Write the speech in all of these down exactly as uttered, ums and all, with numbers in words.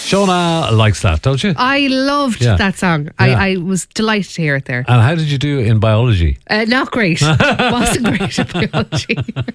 Jonah likes that, don't you? I loved Yeah. that song. Yeah. I, I was delighted to hear it there. And how did you do in biology? Uh, not great. Wasn't great at biology.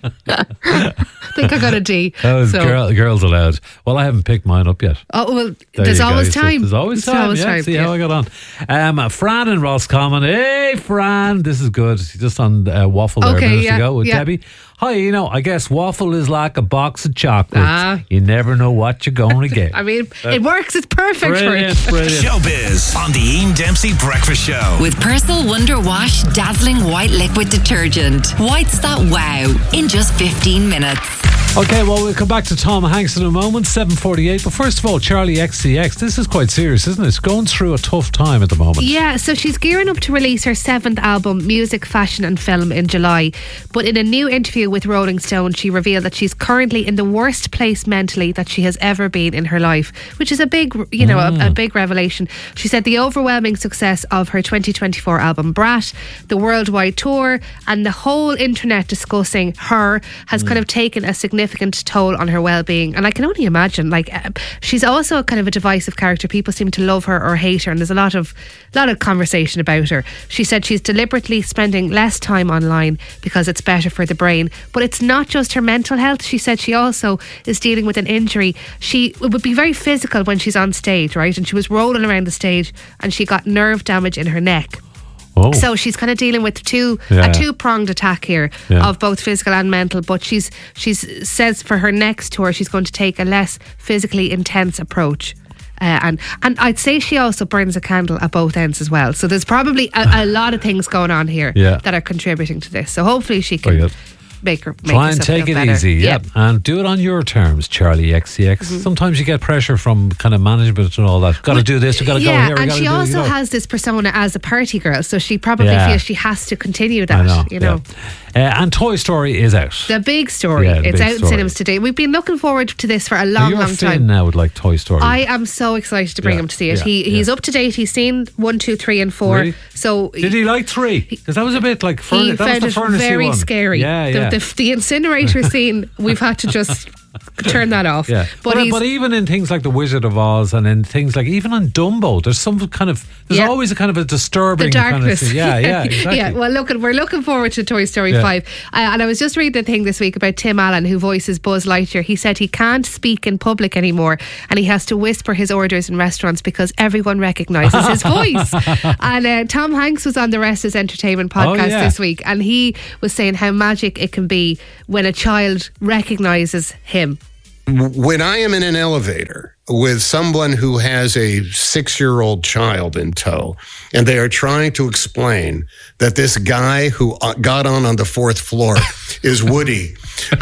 I think I got a D. That was so. girl, girls allowed. Well, I haven't picked mine up yet. Oh, well, There there's you go. always So time. There's always There's time. always yeah, time, see yeah. how I got on. Um, Fran and Roscommon. Hey, Fran. This is good. Just on uh, waffle there Okay, a minute yeah, ago with yeah. Debbie. Hi, you know, I guess waffle is like a box of chocolates. Ah. You never know what you're going to get. I mean, it works. It's perfect Brilliant, for it. brilliant. Showbiz on the Ian Dempsey Breakfast Show. With Persil Wonder Wash Dazzling White Liquid Detergent. Whites that wow in just fifteen minutes. Okay, well, we'll come back to Tom Hanks in a moment, seven forty-eight. But first of all, Charlie X C X. This is quite serious, isn't it? It's going through a tough time at the moment. Yeah, so she's gearing up to release her seventh album, Music, Fashion and Film, in July. But in a new interview with Rolling Stone, she revealed that she's currently in the worst place mentally that she has ever been in her life, which is a big, you know, mm. a, a big revelation. She said the overwhelming success of her twenty twenty-four album, Brat, the worldwide tour, and the whole internet discussing her has mm. kind of taken a significant toll on her well-being. And I can only imagine, like, uh, she's also kind of a divisive character. People seem to love her or hate her, and there's a lot of lot of conversation about her. She said she's deliberately spending less time online because it's better for the brain. But it's not just her mental health. She said she also is dealing with an injury. She it would be very physical when she's on stage, right? And she was rolling around the stage and she got nerve damage in her neck. Oh. So she's kind of dealing with two Yeah. a two pronged attack here Yeah. of both physical and mental. But she's she's says for her next tour she's going to take a less physically intense approach. Uh, and and I'd say she also burns a candle at both ends as well. So there's probably a, a lot of things going on here Yeah. that are contributing to this. So hopefully she Very can good. make her make Try and herself take feel it better. easy, yeah. Yeah. And do it on your terms, Charlie X C X. Mm-hmm. Sometimes you get pressure from kind of management and all that. Got to do this, we got to go Yeah, here, we and got to she do also you know. has this persona as a party girl, so she probably Yeah. feels she has to continue that. I know, you know. yeah. Uh, and Toy Story is out. The big story. Yeah, the it's big out in story. cinemas today. We've been looking forward to this for a Now, long, you're long a time. fan now with like Toy Story. I am so excited to bring Yeah, him to see it. yeah, he yeah. he's up to date. He's seen one, two, three, and four. Really? So Did he like three? Because that was a bit like furnace. he That was found the it furnace very one. scary. Yeah, the, yeah. The, the incinerator scene, we've had to just turn that off. Yeah, but, but, he's, but even in things like The Wizard of Oz and in things like even on Dumbo, there's some kind of there's Yeah. always a kind of a disturbing the darkness. kind of thing. Yeah, yeah, exactly. yeah. Well, look, we're looking forward to Toy Story Yeah. five. Uh, and I was just reading the thing this week about Tim Allen, who voices Buzz Lightyear. He said he can't speak in public anymore, and he has to whisper his orders in restaurants because everyone recognises his voice. And uh, Tom Hanks was on the Rest is Entertainment podcast Oh, yeah. this week, and he was saying how magic it can be when a child recognises him. When I am in an elevator with someone who has a six-year-old child in tow, and they are trying to explain that this guy who got on on the fourth floor is Woody,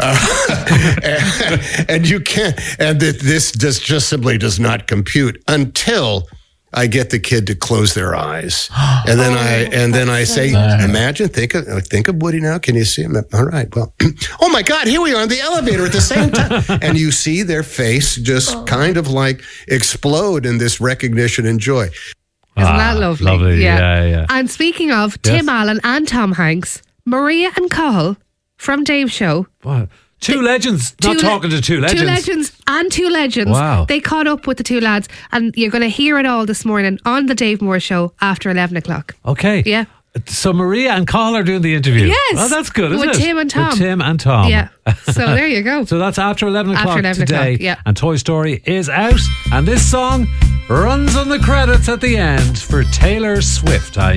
uh, and, and you can't, and that this just just simply does not compute until I get the kid to close their eyes, and then I and then I say, "Imagine, think of think of Woody now. Can you see him? All right. Well, oh my God, here we are in the elevator at the same time, and you see their face just kind of like explode in this recognition and joy. Isn't Ah, that lovely? lovely, yeah, yeah. And speaking of Yes. Tim Allen and Tom Hanks, Maria and Cathal from Dave's show. What? Two legends, not Two talking le- to two legends. Two legends and two legends. Wow. They caught up with the two lads, and you're going to hear it all this morning on the Dave Moore Show after eleven o'clock. Okay. Yeah. So Maria and Cathal are doing the interview. Yes. Oh, that's good, isn't With it? Tim and Tom. With Tim and Tom. Yeah. So there you go. So that's after eleven o'clock After eleven today. o'clock, yeah. And Toy Story is out. And this song runs on the credits at the end for Taylor Swift. I